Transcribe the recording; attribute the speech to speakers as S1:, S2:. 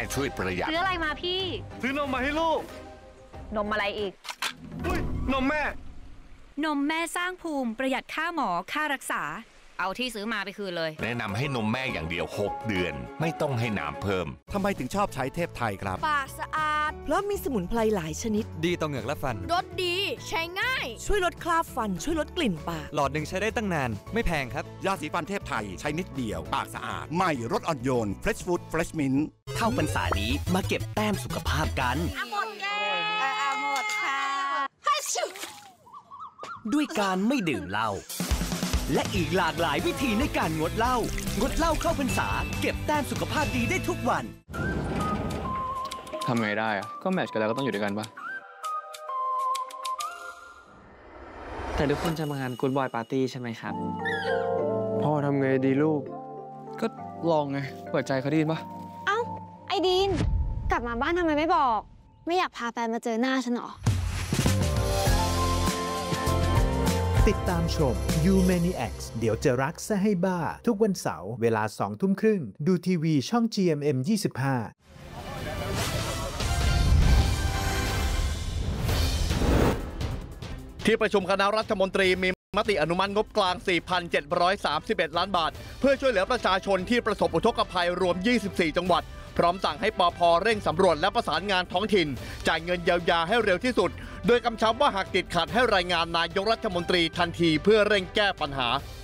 S1: ช่วยประหยัด
S2: ซื้ออะไรมาพี่
S3: ซื้อนมมาให้ลูก
S2: นมอะไรอีก
S3: นมแม่
S4: นมแม่สร้างภูมิประหยัดค่าหมอค่ารักษาเอาที่ซื้อมาไปคืนเลย
S1: แนะนำให้นมแม่อย่างเดียว6 เดือนไม่ต้องให้น้ำเพิ่ม
S5: ทำไมถึงชอบใช้เทพไทยครับ
S6: ปากสะอาด
S7: เพราะมีสมุนไพรหลายชนิด
S8: ดีต่อเหงือกและฟัน
S6: รสดีใช้ง่าย
S7: ช่วยลดคราบฟันช่วยลดกลิ่นปาก
S8: หลอดหนึ่งใช้ได้ตั้งนานไม่แพงครับ
S5: ยาสีฟันเทพไทยใช้นิดเดียวปากสะอาดใหม่รสอ่อนโยน Fresh Food Fresh Mint
S9: เข้าพรรษานี้มาเก็บแต้มสุขภาพกัน
S6: หมดแก้หมดค่ะ
S9: ด้วยการไม่ดื่มเหล้าและอีกหลากหลายวิธีในการงดเหล้าเข้าพรรษาเก็บแต้มสุขภาพดีได้ทุกวัน
S10: ทำไงได้อะก็แมทช์กันแล้วก็ต้องอยู่ด้วยกันปะ
S11: แต่ทุกคนจะมางาน Good Boy Party ใช่ไหมครับ
S10: พ่อทำไงดีลูกก็ลองไงเปิดใจเขาดีนปะ
S2: เอ้าไอดีนกลับมาบ้านทำไมไม่บอกไม่อยากพาแฟนมาเจอหน้าฉันหรอ
S12: ติดตามชม You Maniacs เดี๋ยวจะรักซะให้บ้าทุกวันเสาร์เวลา 20:30 น.ดูทีวีช่อง GMM 25
S3: ที่ประชุมคณะรัฐมนตรีมีมติอนุมัติงบกลาง 4,731 ล้านบาทเพื่อช่วยเหลือประชาชนที่ประสบอุทกภัยรวม 24 จังหวัดพร้อมสั่งให้ปภ.เร่งสำรวจและประสานงานท้องถิ่นจ่ายเงินเยียวยาให้เร็วที่สุดโดยกำชับว่าหากติดขัดให้รายงานนายกรัฐมนตรีทันทีเพื่อเร่งแก้ปัญหา